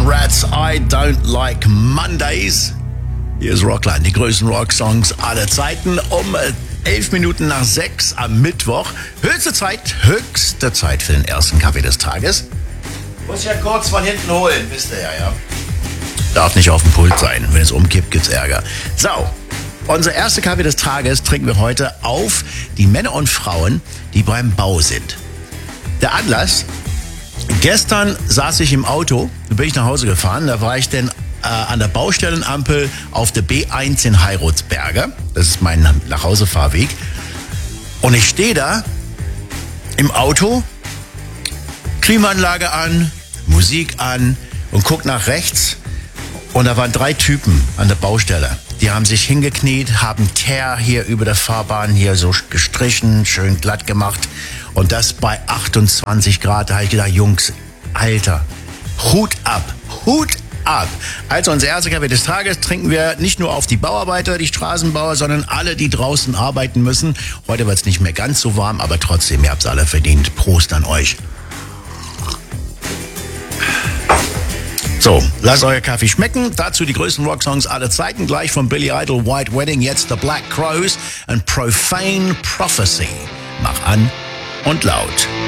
Rats, I Don't Like Mondays. Hier ist Rockline, die größten Rocksongs aller Zeiten. Um 6:11 am Mittwoch. Höchste Zeit für den ersten Kaffee des Tages. Muss ja kurz von hinten holen, wisst ihr ja. Darf nicht auf dem Pult sein. Wenn es umkippt, gibt's Ärger. So, unser erster Kaffee des Tages trinken wir heute auf die Männer und Frauen, die beim Bau sind. Der Anlass: Gestern saß ich im Auto, da bin ich nach Hause gefahren, da war ich denn an der Baustellenampel auf der B1 in Heiratsberge. Das ist mein Nachhausefahrweg. Und ich stehe da im Auto, Klimaanlage an, Musik an und guck nach rechts. Und da waren 3 Typen an der Baustelle. Die haben sich hingekniet, haben Teer hier über der Fahrbahn hier so gestrichen, schön glatt gemacht. Und das bei 28 Grad. Da habe ich gedacht, Jungs, Alter, Hut ab, Hut ab. Also unser erster Kaffee des Tages trinken wir nicht nur auf die Bauarbeiter, die Straßenbauer, sondern alle, die draußen arbeiten müssen. Heute wird es nicht mehr ganz so warm, aber trotzdem, ihr habt es alle verdient. Prost an euch. So, lasst euer Kaffee schmecken. Dazu die größten Rocksongs aller Zeiten. Gleich von Billy Idol, White Wedding, jetzt The Black Crowes und Profane Prophecy. Mach an und laut.